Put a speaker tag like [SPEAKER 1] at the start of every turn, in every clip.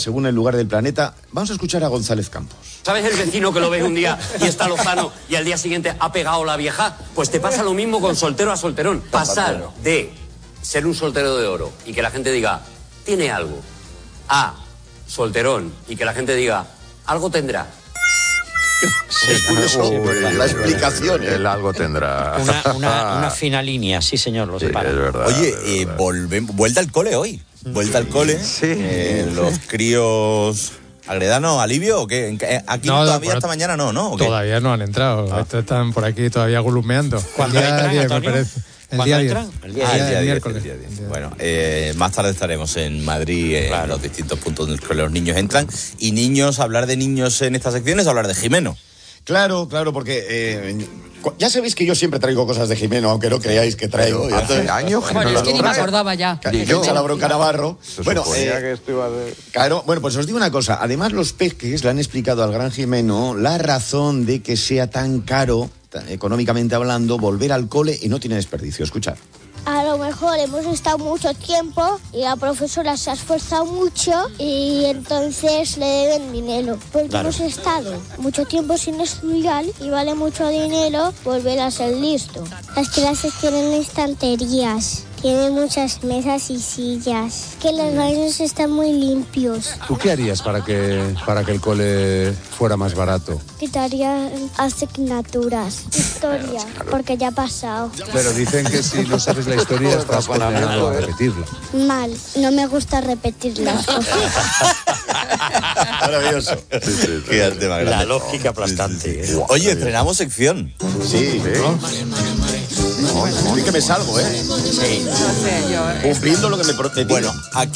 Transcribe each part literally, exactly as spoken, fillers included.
[SPEAKER 1] según el lugar del planeta. Vamos a escuchar a González Campos.
[SPEAKER 2] ¿Sabes el vecino que lo ves un día y está lozano y al día siguiente ha pegado la vieja? Pues te pasa lo mismo con soltero a solterón. Pasar de ser un soltero de oro y que la gente diga, tiene algo, a solterón y que la gente diga, algo tendrá.
[SPEAKER 1] Sí, es curioso la explicación. ¿eh?
[SPEAKER 3] El algo tendrá.
[SPEAKER 4] Una, una, una fina línea, sí señor, lo
[SPEAKER 3] sí,
[SPEAKER 4] separa.
[SPEAKER 3] es verdad,
[SPEAKER 5] Oye,
[SPEAKER 3] es
[SPEAKER 5] eh,
[SPEAKER 3] verdad.
[SPEAKER 5] volvemos, vuelta al cole hoy. Vuelta al cole.
[SPEAKER 3] Sí.
[SPEAKER 5] Eh, los críos... ¿Agredano, alivio o qué? Aquí
[SPEAKER 6] No,
[SPEAKER 5] todavía
[SPEAKER 6] no,
[SPEAKER 5] esta mañana no, ¿no? ¿O qué?
[SPEAKER 6] Todavía no han entrado.
[SPEAKER 5] Ah.
[SPEAKER 6] Estos están por aquí todavía gulumeando.
[SPEAKER 4] ¿Cuándo
[SPEAKER 6] El día
[SPEAKER 4] entran,
[SPEAKER 6] diez,
[SPEAKER 4] Antonio?
[SPEAKER 6] me parece. El
[SPEAKER 4] ¿Cuándo
[SPEAKER 6] día diez.
[SPEAKER 4] entran? El día
[SPEAKER 5] Ah, el
[SPEAKER 6] el
[SPEAKER 5] día diez,
[SPEAKER 6] miércoles.
[SPEAKER 5] el día diez. Bueno, eh, más tarde estaremos en Madrid, en
[SPEAKER 4] Claro.
[SPEAKER 5] los distintos puntos donde los niños entran. Y niños, hablar de niños en esta sección es hablar de Jimeno.
[SPEAKER 1] Claro, claro, porque eh, ya sabéis que yo siempre traigo cosas de Jimeno, aunque no creáis que traigo.
[SPEAKER 3] Hace años que
[SPEAKER 7] Bueno,
[SPEAKER 3] no
[SPEAKER 7] es que
[SPEAKER 3] lo
[SPEAKER 7] ni me
[SPEAKER 3] trae.
[SPEAKER 7] acordaba ya.
[SPEAKER 1] Que
[SPEAKER 3] yo.
[SPEAKER 1] echa la bronca Navarro.
[SPEAKER 3] Se
[SPEAKER 1] Bueno,
[SPEAKER 3] suponía
[SPEAKER 1] eh,
[SPEAKER 3] que esto iba de...
[SPEAKER 1] claro, bueno, pues os digo una cosa. Además, los peques le han explicado al gran Jimeno la razón de que sea tan caro, tan- económicamente hablando, volver al cole y no tiene desperdicio. Escuchad.
[SPEAKER 8] A lo mejor hemos estado mucho tiempo y la profesora se ha esforzado mucho y entonces le deben dinero. Porque
[SPEAKER 4] Claro.
[SPEAKER 8] hemos estado mucho tiempo sin estudiar y vale mucho dinero volver a ser listo. Las clases tienen estanterías, tienen muchas mesas y sillas, que los baños están muy limpios.
[SPEAKER 9] ¿Tú qué harías para que, para que el cole fuera más barato?
[SPEAKER 8] Quitaría asignaturas, historia, porque ya ha pasado.
[SPEAKER 9] Pero dicen que si no sabes la historia estás condenado a repetirla.
[SPEAKER 8] Mal, no me gusta repetir las cosas.
[SPEAKER 1] Maravilloso.
[SPEAKER 5] Sí, sí, Qué arte más
[SPEAKER 4] La
[SPEAKER 5] grande.
[SPEAKER 4] lógica aplastante.
[SPEAKER 5] Sí, sí, sí. Oye, estrenamos sección.
[SPEAKER 1] Sí. No, estoy que me salgo, ¿eh?
[SPEAKER 4] Sí.
[SPEAKER 7] No sé, yo... eh,
[SPEAKER 1] Cumpliendo lo que me prometí.
[SPEAKER 5] Bueno,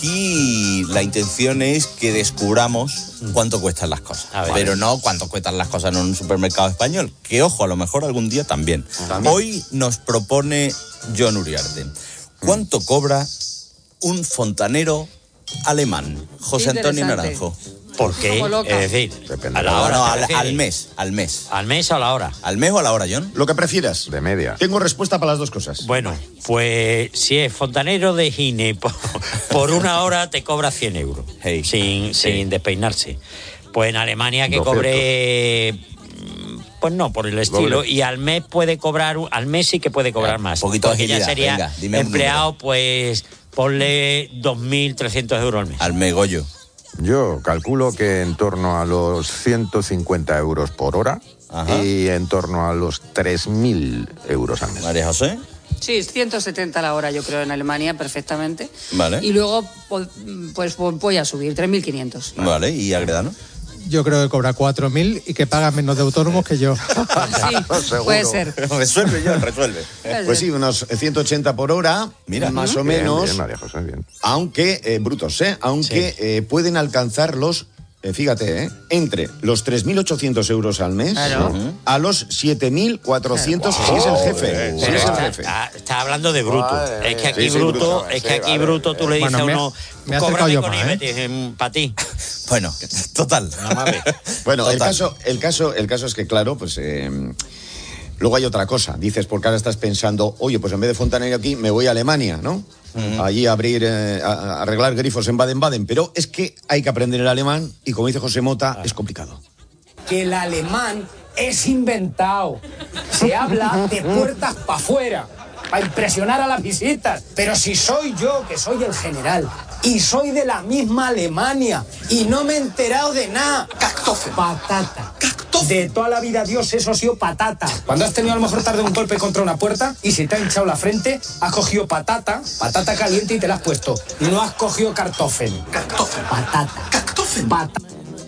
[SPEAKER 5] aquí la intención es que descubramos cuánto cuestan las cosas.
[SPEAKER 4] A ver.
[SPEAKER 5] Pero no cuánto cuestan las cosas en un supermercado español. Que, ojo, a lo mejor algún día también. Hoy nos propone John Uriarte. ¿Cuánto cobra un fontanero alemán? José Antonio
[SPEAKER 7] Interesante.
[SPEAKER 5] Naranjo.
[SPEAKER 4] ¿Por qué?
[SPEAKER 7] Como loca.
[SPEAKER 4] Es decir,
[SPEAKER 3] Depende.
[SPEAKER 4] a la
[SPEAKER 5] No,
[SPEAKER 4] hora.
[SPEAKER 5] no,
[SPEAKER 4] ¿te
[SPEAKER 5] al,
[SPEAKER 4] refieres?
[SPEAKER 5] al mes, al mes.
[SPEAKER 4] ¿Al mes o a la hora?
[SPEAKER 5] ¿Al mes o a la hora, John?
[SPEAKER 1] Lo que prefieras.
[SPEAKER 3] De media.
[SPEAKER 1] Tengo respuesta para las dos cosas.
[SPEAKER 4] Bueno, pues si es fontanero de Gine, por, por una hora te cobra cien euros,
[SPEAKER 5] Hey.
[SPEAKER 4] sin,
[SPEAKER 5] Sí.
[SPEAKER 4] sin despeinarse. Pues en Alemania que
[SPEAKER 3] doscientos.
[SPEAKER 4] cobre... Pues no, por el estilo.
[SPEAKER 3] Doble.
[SPEAKER 4] Y al mes puede cobrar, al mes sí que puede cobrar
[SPEAKER 5] Eh,
[SPEAKER 4] más.
[SPEAKER 5] poquito de
[SPEAKER 4] porque ya
[SPEAKER 5] agilidad,
[SPEAKER 4] sería
[SPEAKER 5] venga, dime un
[SPEAKER 4] empleado, pues ponle dos mil trescientos euros al mes.
[SPEAKER 5] Al mes, Goyo.
[SPEAKER 3] Yo calculo que en torno a los ciento cincuenta euros por hora
[SPEAKER 5] Ajá.
[SPEAKER 3] y en torno a los tres mil euros al mes.
[SPEAKER 5] María José.
[SPEAKER 7] Sí, ciento setenta la hora, yo creo, en Alemania, perfectamente.
[SPEAKER 5] Vale.
[SPEAKER 7] Y luego, po- pues voy a subir, tres mil quinientos.
[SPEAKER 5] Vale, ¿y Agredano?
[SPEAKER 6] Yo creo que cobra cuatro mil y que paga menos de autónomos que yo.
[SPEAKER 7] Sí,
[SPEAKER 3] Seguro.
[SPEAKER 7] puede ser.
[SPEAKER 5] Resuelve, John, resuelve.
[SPEAKER 7] Puede
[SPEAKER 1] Pues
[SPEAKER 7] ser.
[SPEAKER 1] sí, unos ciento ochenta por hora,
[SPEAKER 5] Mira.
[SPEAKER 1] más o
[SPEAKER 3] Bien,
[SPEAKER 1] menos,
[SPEAKER 3] bien, María José, bien.
[SPEAKER 1] aunque, eh, brutos, ¿eh? Aunque eh, pueden alcanzar los, eh, fíjate, ¿eh? Entre los tres mil ochocientos euros al mes
[SPEAKER 7] Claro.
[SPEAKER 1] a los siete mil cuatrocientos si es el jefe. Si
[SPEAKER 4] Pero
[SPEAKER 1] es el
[SPEAKER 4] está,
[SPEAKER 1] jefe.
[SPEAKER 4] está- está hablando de bruto.
[SPEAKER 3] Madre
[SPEAKER 4] es que
[SPEAKER 3] mía.
[SPEAKER 4] aquí
[SPEAKER 1] Sí, sí,
[SPEAKER 4] bruto,
[SPEAKER 1] bruto.
[SPEAKER 4] es que
[SPEAKER 3] Sí,
[SPEAKER 4] aquí
[SPEAKER 3] vale.
[SPEAKER 4] bruto tú le dices
[SPEAKER 6] Bueno,
[SPEAKER 4] a
[SPEAKER 6] me-
[SPEAKER 4] uno,
[SPEAKER 6] me he acercado
[SPEAKER 4] cóbrame
[SPEAKER 6] yo
[SPEAKER 4] con
[SPEAKER 6] más,
[SPEAKER 4] I V A,
[SPEAKER 6] ¿eh?
[SPEAKER 4] te dicen, para ti.
[SPEAKER 5] Bueno, total.
[SPEAKER 1] Bueno, el
[SPEAKER 5] Total.
[SPEAKER 1] caso, el caso, el caso es que, claro, pues eh, luego hay otra cosa. Dices, porque ahora estás pensando, oye, pues en vez de fontanero aquí, me voy a Alemania, ¿no? Allí a abrir, eh, a, a arreglar grifos en Baden-Baden. Pero es que hay que aprender el alemán y, como dice José Mota, es complicado.
[SPEAKER 10] Que el alemán es inventado. Se habla de puertas para afuera, para impresionar a las visitas. Pero si soy yo, que soy el general, y soy de la misma Alemania, y no me he enterado de nada. Cactofen. Patata. Cactofen. De toda la vida, Dios, eso ha sido patata. Cuando has tenido a lo mejor tarde un golpe contra una puerta y se te ha hinchado la frente, has cogido patata, patata caliente y te la has puesto. No has cogido cartofen. Cactofen. Patata. Cactofen. Patata.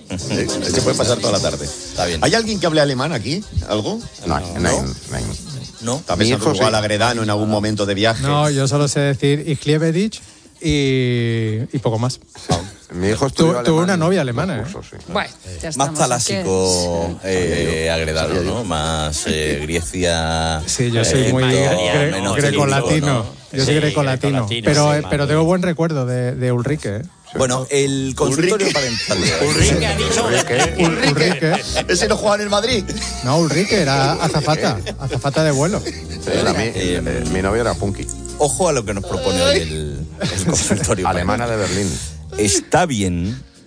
[SPEAKER 1] Se puede pasar toda la tarde.
[SPEAKER 5] Está bien.
[SPEAKER 1] ¿Hay alguien que hable alemán aquí? ¿Algo?
[SPEAKER 3] No, no, no, no.
[SPEAKER 5] ¿No?
[SPEAKER 1] Está
[SPEAKER 3] Mi
[SPEAKER 1] pensando
[SPEAKER 3] hijo
[SPEAKER 1] igual
[SPEAKER 3] sí.
[SPEAKER 1] Agredano en algún momento de viaje.
[SPEAKER 6] No, yo solo sé decir Ich liebe dich y, y poco más.
[SPEAKER 3] Mi hijo estudió
[SPEAKER 6] Tu- tuve
[SPEAKER 3] alemán
[SPEAKER 6] una novia
[SPEAKER 3] dos
[SPEAKER 6] alemana, ¿eh?
[SPEAKER 3] cursos, sí.
[SPEAKER 7] Bueno, ya
[SPEAKER 5] Más
[SPEAKER 7] estamos.
[SPEAKER 5] talásico,
[SPEAKER 7] ¿Qué?
[SPEAKER 5] eh, Agredano, ¿no? Más eh, Grecia.
[SPEAKER 6] Sí, yo soy
[SPEAKER 5] eh,
[SPEAKER 6] muy
[SPEAKER 5] Egipto,
[SPEAKER 6] gre-
[SPEAKER 5] menos
[SPEAKER 6] grecolatino.
[SPEAKER 5] típico, ¿no?
[SPEAKER 6] Yo soy
[SPEAKER 4] Sí,
[SPEAKER 6] grecolatino.
[SPEAKER 4] grecolatino,
[SPEAKER 6] Pero,
[SPEAKER 4] sí,
[SPEAKER 6] eh,
[SPEAKER 4] más
[SPEAKER 6] pero
[SPEAKER 4] bien.
[SPEAKER 6] tengo buen recuerdo de, de Ulrike, ¿eh?
[SPEAKER 5] Bueno, el consultorio parental.
[SPEAKER 4] Ulrike ha dicho.
[SPEAKER 6] Ul- Ulrike.
[SPEAKER 1] ¿Ese no juega en el Madrid?
[SPEAKER 6] No, Ulrike era azafata. Azafata de vuelo.
[SPEAKER 3] Sí, a mí,
[SPEAKER 5] Eh,
[SPEAKER 3] eh, mi novio era punky.
[SPEAKER 5] Ojo a lo que nos propone hoy el, el consultorio
[SPEAKER 3] Alemana de
[SPEAKER 5] parental.
[SPEAKER 3] Berlín.
[SPEAKER 5] Está bien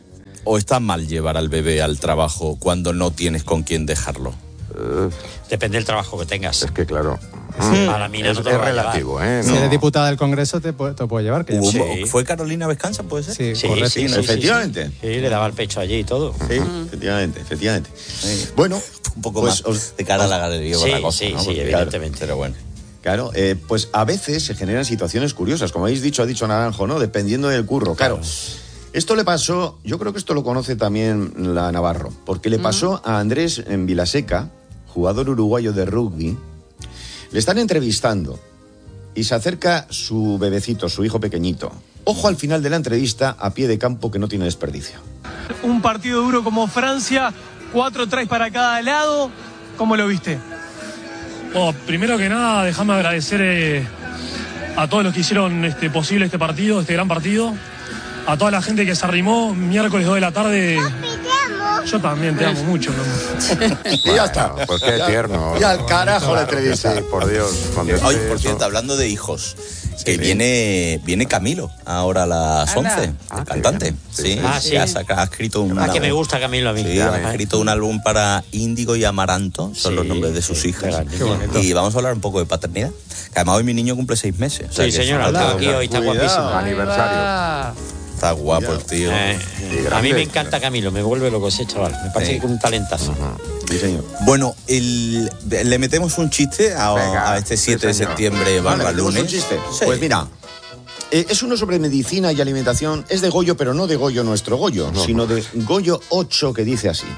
[SPEAKER 5] ¿O está mal llevar al bebé al trabajo cuando no tienes con quién dejarlo?
[SPEAKER 3] Uh,
[SPEAKER 4] Depende del trabajo que tengas.
[SPEAKER 3] es que claro.
[SPEAKER 4] Mm. A la mina
[SPEAKER 3] es,
[SPEAKER 4] no te
[SPEAKER 3] es
[SPEAKER 4] lo va a
[SPEAKER 3] relativo, ¿eh?
[SPEAKER 6] Si
[SPEAKER 3] No.
[SPEAKER 6] eres diputada del Congreso, te, puede- te puede llevar. Que
[SPEAKER 5] Hubo-
[SPEAKER 6] ya-
[SPEAKER 4] Sí.
[SPEAKER 5] ¿Fue Carolina Vescanza, puede ser?
[SPEAKER 6] Sí,
[SPEAKER 4] Sí,
[SPEAKER 6] correcto.
[SPEAKER 4] sí, sí,
[SPEAKER 1] Efectivamente.
[SPEAKER 4] Sí, sí. Sí, le daba el pecho allí y todo.
[SPEAKER 1] Sí, efectivamente, efectivamente. Bueno,
[SPEAKER 5] Un poco
[SPEAKER 1] pues
[SPEAKER 5] más
[SPEAKER 1] os-
[SPEAKER 5] de cara a la galería
[SPEAKER 4] Sí,
[SPEAKER 5] la cosa,
[SPEAKER 4] sí,
[SPEAKER 5] ¿no?
[SPEAKER 4] sí,
[SPEAKER 5] Porque,
[SPEAKER 4] evidentemente.
[SPEAKER 5] Pero bueno.
[SPEAKER 1] Claro, eh, pues a veces se generan situaciones curiosas, como habéis dicho, ha dicho Naranjo, ¿no? Dependiendo del curro. Claro, esto le pasó, yo creo que esto lo conoce también la Navarro, porque le pasó a Andrés en Vilaseca, jugador uruguayo de rugby. Le están entrevistando y se acerca su bebecito, su hijo pequeñito. Ojo al final de la entrevista, a pie de campo, que no tiene desperdicio.
[SPEAKER 11] Un partido duro como Francia, cuatro tries para cada lado. ¿Cómo lo viste?
[SPEAKER 12] Bueno, primero que nada, déjame agradecer eh, a todos los que hicieron este, posible este partido, este gran partido. A toda la gente que se arrimó, miércoles dos de la tarde. Yo también te amo mucho, mi amor.
[SPEAKER 1] Y ya está.
[SPEAKER 3] Pues qué
[SPEAKER 1] Ya-
[SPEAKER 3] tierno.
[SPEAKER 1] ya al carajo la
[SPEAKER 3] Claro,
[SPEAKER 1] entrevista.
[SPEAKER 3] sí, por Dios. cuando
[SPEAKER 5] Oye,
[SPEAKER 3] esté
[SPEAKER 5] por
[SPEAKER 3] eso-
[SPEAKER 5] cierto, hablando de hijos, que viene, viene Camilo ahora a las
[SPEAKER 7] Anda.
[SPEAKER 5] once,
[SPEAKER 3] Ah,
[SPEAKER 5] el
[SPEAKER 3] qué
[SPEAKER 5] cantante.
[SPEAKER 3] bien.
[SPEAKER 5] Sí,
[SPEAKER 3] Sí,
[SPEAKER 4] Ah,
[SPEAKER 5] sí,
[SPEAKER 4] sí.
[SPEAKER 5] Ha, saca- ha escrito un
[SPEAKER 4] Ah, que me
[SPEAKER 5] álbum.
[SPEAKER 4] gusta Camilo a mí.
[SPEAKER 5] Sí, ha escrito un álbum para Índigo y Amaranto, son
[SPEAKER 4] Sí,
[SPEAKER 5] los nombres de sus
[SPEAKER 4] sí,
[SPEAKER 5] hijas.
[SPEAKER 4] qué bonito.
[SPEAKER 5] Y vamos a hablar un poco de paternidad. Que además hoy mi niño cumple seis meses. o sea
[SPEAKER 4] Sí,
[SPEAKER 5] que
[SPEAKER 4] señora,
[SPEAKER 5] es una
[SPEAKER 4] está
[SPEAKER 5] cosa-
[SPEAKER 4] aquí hoy, está
[SPEAKER 1] Cuidado.
[SPEAKER 4] guapísimo.
[SPEAKER 3] Aniversario.
[SPEAKER 7] Ah,
[SPEAKER 5] Está guapo el tío.
[SPEAKER 4] Eh,
[SPEAKER 3] Sí,
[SPEAKER 4] a
[SPEAKER 3] grande.
[SPEAKER 4] mí me encanta Camilo, me vuelve loco ese chaval. Me parece
[SPEAKER 5] Sí.
[SPEAKER 4] que un talentazo.
[SPEAKER 1] Sí, señor.
[SPEAKER 5] Bueno, el- le metemos un chiste a,
[SPEAKER 3] Venga,
[SPEAKER 5] a este
[SPEAKER 3] sí,
[SPEAKER 5] siete de
[SPEAKER 3] señor.
[SPEAKER 5] septiembre
[SPEAKER 1] Vale,
[SPEAKER 5] barra
[SPEAKER 1] ¿tenemos
[SPEAKER 5] lunes.
[SPEAKER 1] un chiste?
[SPEAKER 5] Sí.
[SPEAKER 1] Pues mira, eh, es uno sobre medicina y alimentación. Es de Goyo, pero no de Goyo nuestro Goyo, sino de Goyo ocho, que dice así.